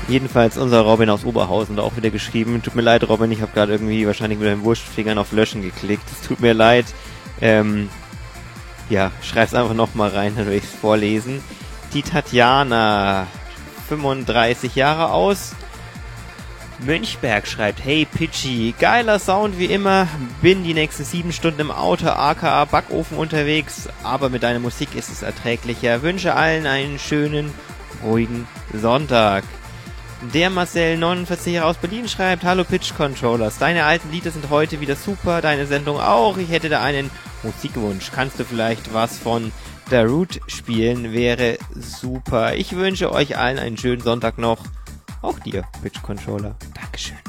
Jedenfalls unser Robin aus Oberhausen da auch wieder geschrieben. Tut mir leid, Robin, ich habe gerade irgendwie wahrscheinlich mit den Wurstfingern auf Löschen geklickt. Es tut mir leid. Ja, schreib's einfach nochmal rein, dann will ich's vorlesen. Die Tatjana, 35 Jahre aus Mönchberg, schreibt: Hey Pitchy, geiler Sound wie immer, bin die nächsten 7 Stunden im Auto aka Backofen unterwegs, aber mit deiner Musik ist es erträglicher. Wünsche allen einen schönen, ruhigen Sonntag. Der Marcel 49 Jahre aus Berlin schreibt: Hallo Pitch Controllers, deine alten Lieder sind heute wieder super, deine Sendung auch. Ich hätte da einen Musikwunsch. Kannst du vielleicht was von The Root spielen? Wäre super. Ich wünsche euch allen einen schönen Sonntag noch. Auch dir, Pitch Controller. Dankeschön.